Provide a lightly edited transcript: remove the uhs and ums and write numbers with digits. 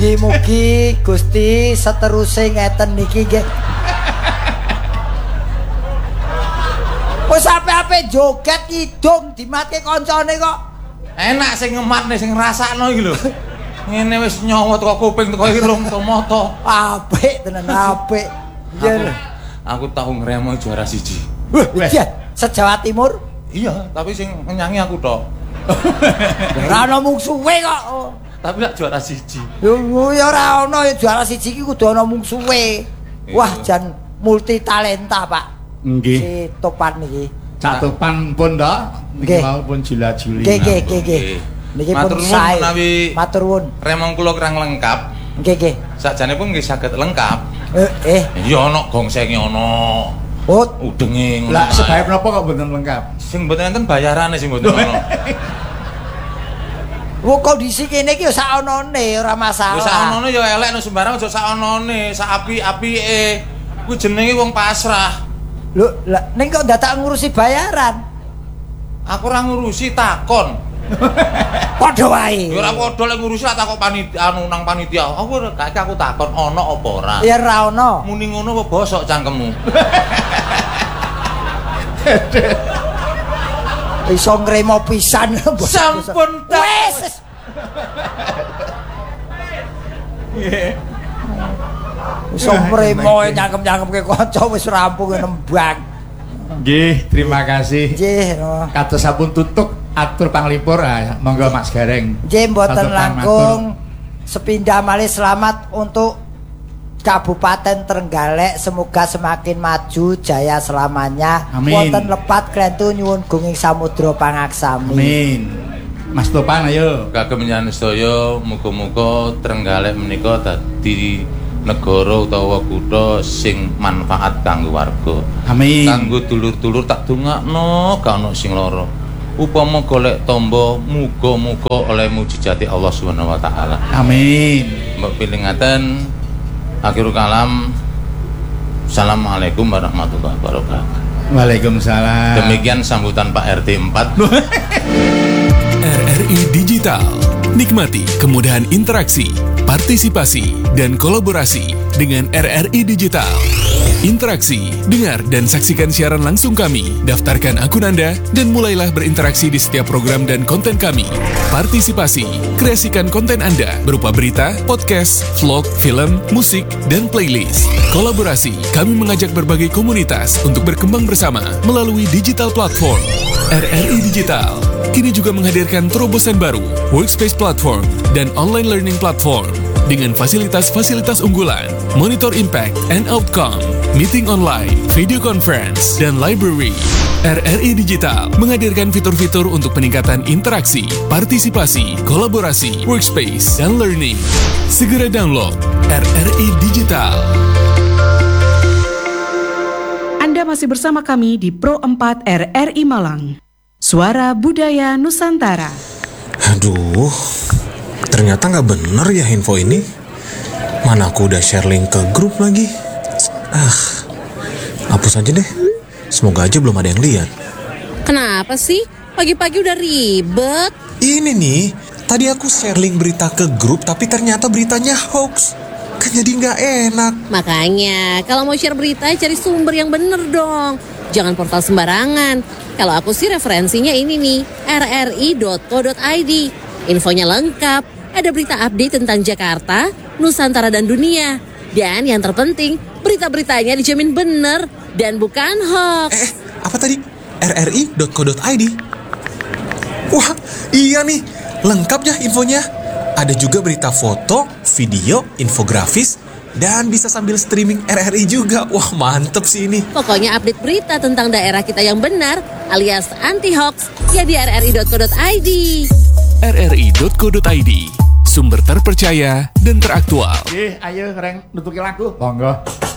Mugi-mugi Gusti seteruse ngeten niki nggih. Wis ape-ape joget kidung dimatke kancane kok. Enak sing ngematne sing ngrasakno iki lho. Ngene wis nyawot kok kuping teko irung to mata. Apik tenan apik. Aku tahu ngremo juara 1. Iya, se-Jawa Timur. Iya, tapi sing nyanyi aku tok. Ora ana mungsuhe kok. Tapi lak juara 1. Yo ya ora ana ya juara 1 iki kudu ana mungsuhe. Wah, jan multi talenta, Pak. Nggih. Si Topan niki. Cak Topan pun to, niki mau pun jila-juli. Nggih. Niki pun sae. Matur nuwun. Remong kula kurang lengkap. Nggih. Sakjane pun nggih saged lengkap. Iya ana gongsenge ana. Udenge ngono. Lah sebab napa kok mboten lengkap? Sing mboten enten bayarane sing mboten ana. Wo kondisi kene iki ya sak onone ora masalah. Ya sak onone ya elek no sembarang aja sak onone, sak apik-apike. Kuwi jenenge wong pasrah. Lho, lah ning kok dadak ngurusi bayaran? Aku ora ngurusi takon. Padha wae. Ya ora padha lek ngurusi tak kok panitia nang panitia. Aku gak aku takon ana apa ora. Ya ora ana. Muni ngono apa bosok cangkemmu. Iso ngremo pisan. Sampun wis. Iso ngremo nyangkem-nyangkemke kanca wis rampung nembang. Nggih, terima kasih. Nggih. Kados sampun tutuk atur panglipur monggo Mas Gareng. Nggih mboten langkung sepindah malih selamat untuk Kabupaten Trenggalek, semoga semakin maju jaya selamanya. Wonten lepat klentu nyuwun gunging samudra pangaksami. Amin. Mas Topan ayo. Kagem nyanyi sedaya muga-muga Trenggalek menika dadi negara utawa kutha sing manfaat kanggo warga. Amin. Kanggo dulur-dulur tak dongakno gak ono sing lara. Upama golek tombo muga-muga oleh mujizati Allah Subhanahu wa taala. Amin. Mbok pilingaken akhirul kalam. Assalamualaikum warahmatullahi wabarakatuh. Waalaikumsalam. Demikian sambutan Pak RT 4. RRI Digital. Nikmati kemudahan interaksi, partisipasi, dan kolaborasi dengan RRI Digital. Interaksi, dengar dan saksikan siaran langsung kami, daftarkan akun Anda, dan mulailah berinteraksi di setiap program dan konten kami. Partisipasi, kreasikan konten Anda berupa berita, podcast, vlog, film, musik, dan playlist. Kolaborasi, kami mengajak berbagai komunitas untuk berkembang bersama melalui digital platform. RRI Digital kini juga menghadirkan terobosan baru, workspace platform, dan online learning platform dengan fasilitas-fasilitas unggulan, monitor impact and outcome, meeting online, video conference, dan library. RRI Digital menghadirkan fitur-fitur untuk peningkatan interaksi, partisipasi, kolaborasi, workspace, dan learning. Segera download RRI Digital. Anda masih bersama kami di Pro 4 RRI Malang. Suara Budaya Nusantara. Aduh, ternyata nggak bener ya info ini. Mana aku udah share link ke grup lagi. Hapus aja deh. Semoga aja belum ada yang lihat. Kenapa sih? Pagi-pagi udah ribet. Ini nih, tadi aku share link berita ke grup tapi ternyata beritanya hoax. Kan jadi nggak enak. Makanya, kalau mau share berita cari sumber yang bener dong. Jangan portal sembarangan. Kalau aku sih referensinya ini nih, rri.co.id. Infonya lengkap, ada berita update tentang Jakarta, Nusantara dan dunia. Dan yang terpenting, berita-beritanya dijamin bener dan bukan hoax. Apa tadi? rri.co.id. Wah, iya nih, lengkap ya infonya. Ada juga berita foto, video, infografis, dan bisa sambil streaming RRI juga. Wah, mantep sih ini. Pokoknya update berita tentang daerah kita yang benar alias anti-hoax ya di rri.co.id. rri.co.id, sumber terpercaya dan teraktual. Ayo Reng, nutuki lagu. Monggo.